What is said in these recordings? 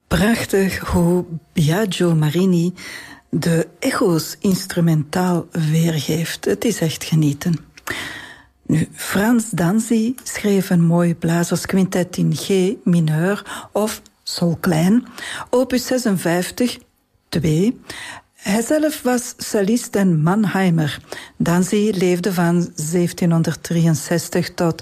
Prachtig hoe Biagio Marini de echo's instrumentaal weergeeft. Het is echt genieten. Nu, Frans Danzy schreef een mooi blazersquintet in G mineur of sol klein, opus 56, 2. Hij zelf was cellist en Mannheimer. Danzy leefde van 1763 tot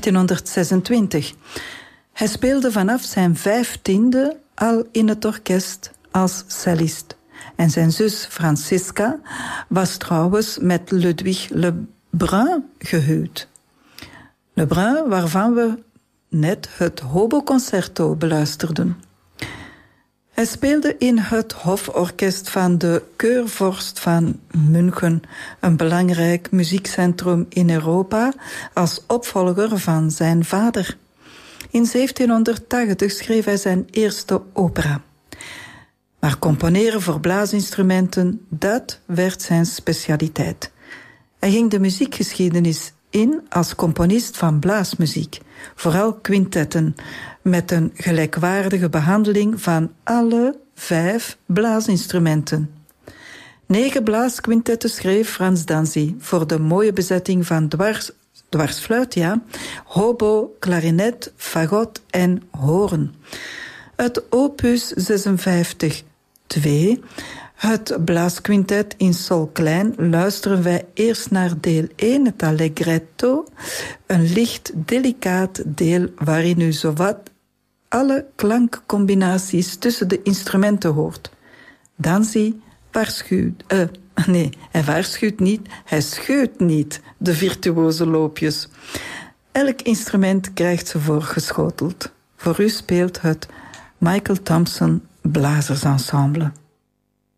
1826. Hij speelde vanaf zijn 15e al in het orkest als cellist. En zijn zus Francisca was trouwens met Ludwig Lebrun gehuwd. Lebrun, waarvan we net het Hobo-concerto beluisterden. Hij speelde in het hoforkest van de Keurvorst van München, een belangrijk muziekcentrum in Europa, als opvolger van zijn vader. In 1780 schreef hij zijn eerste opera. Maar componeren voor blaasinstrumenten, dat werd zijn specialiteit. Hij ging de muziekgeschiedenis in als componist van blaasmuziek, vooral quintetten, met een gelijkwaardige behandeling van alle 5 blaasinstrumenten. 9 blaasquintetten schreef Frans Danzy voor de mooie bezetting van dwarsfluit, ja, hobo, klarinet, fagot en hoorn. Het opus 56, 2, het blaasquintet in sol klein, luisteren wij eerst naar deel 1, het allegretto, een licht, delicaat deel waarin u zowat alle klankcombinaties tussen de instrumenten hoort. Danzy waarschuwt, hij waarschuwt niet, hij scheut niet de virtuoze loopjes. Elk instrument krijgt ze voorgeschoteld. Voor u speelt het Michael Thompson Blazersensemble.